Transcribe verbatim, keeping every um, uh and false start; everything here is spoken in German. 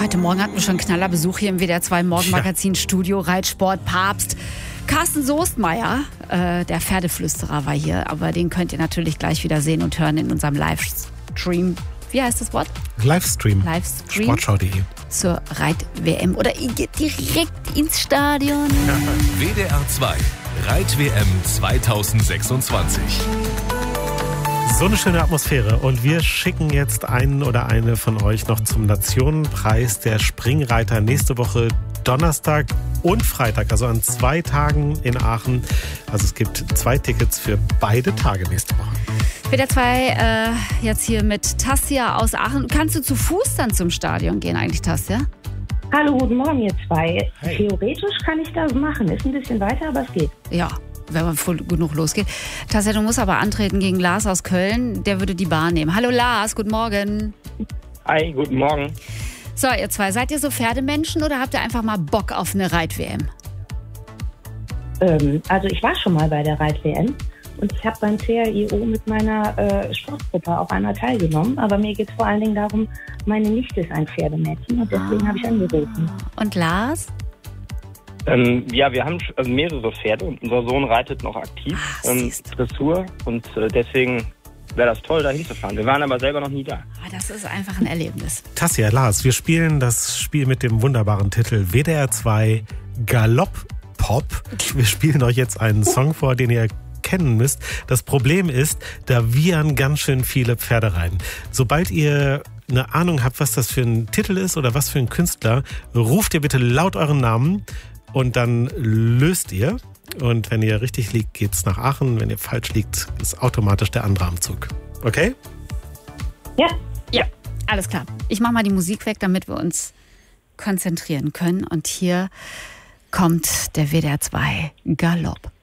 Heute Morgen hatten wir schon Knallerbesuch hier im W D R zwei Morgenmagazin Studio, Reitsport, Papst. Carsten Soestmeier, äh, der Pferdeflüsterer, war hier, aber den könnt ihr natürlich gleich wieder sehen und hören in unserem Livestream. Wie heißt das Wort? Livestream. Livestream. Sportschau punkt de. Zur Reit-W M. Oder ihr geht direkt ins Stadion. W D R zwei Reit-W M zweitausendsechsundzwanzig. So eine schöne Atmosphäre. Und wir schicken jetzt einen oder eine von euch noch zum Nationenpreis der Springreiter nächste Woche Donnerstag und Freitag, also an zwei Tagen in Aachen. Also es gibt zwei Tickets für beide Tage nächste Woche. W D R zwei äh, jetzt hier mit Tassia aus Aachen. Kannst du zu Fuß dann zum Stadion gehen eigentlich, Tassia? Hallo, guten Morgen ihr zwei. Hey. Theoretisch kann ich das machen. Ist ein bisschen weiter, aber es geht. Ja, wenn man voll genug losgeht. Tassia, du musst aber antreten gegen Lars aus Köln. Der würde die Bahn nehmen. Hallo Lars, guten Morgen. Hi, guten Morgen. So, ihr zwei, seid ihr so Pferdemenschen oder habt ihr einfach mal Bock auf eine Reit-W M? Ähm, also ich war schon mal bei der Reit-W M und ich habe beim C R I O mit meiner äh, Sportgruppe auch einmal teilgenommen. Aber mir geht es vor allen Dingen darum, meine Nichte ist ein Pferdemädchen und deswegen Ah. habe ich angerufen. Und Lars? Ähm, ja, wir haben also mehrere Pferde und unser Sohn reitet noch aktiv, Ah, ähm, siehst du. Dressur, und äh, deswegen wäre das toll, da hinzufahren. Wir waren aber selber noch nie da. Ah, das ist einfach ein Erlebnis. Tassia, Lars, wir spielen das Spiel mit dem wunderbaren Titel W D R zwei Galopp Pop. Wir spielen euch jetzt einen Song vor, den ihr kennen müsst. Das Problem ist, da wiehern ganz schön viele Pferde rein. Sobald ihr eine Ahnung habt, was das für ein Titel ist oder was für ein Künstler, ruft ihr bitte laut euren Namen und dann löst ihr. Und wenn ihr richtig liegt, geht's nach Aachen. Wenn ihr falsch liegt, ist automatisch der andere am Zug. Okay? Ja, Ja, alles klar. Ich mache mal die Musik weg, damit wir uns konzentrieren können. Und hier kommt der W D R zwei Galopp.